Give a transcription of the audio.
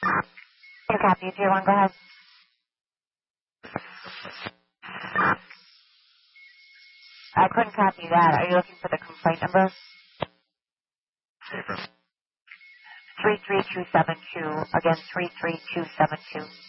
Can copy you, Tier 1, go ahead. I couldn't copy that. Are you looking for the complaint number? 33272. Again, 33272.